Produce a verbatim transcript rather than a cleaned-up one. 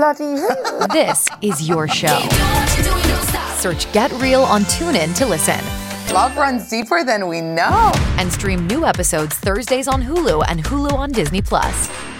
bloody rude. This is your show. Search Get Real on TuneIn to listen. Love runs deeper than we know. And stream new episodes Thursdays on Hulu and Hulu on Disney Plus.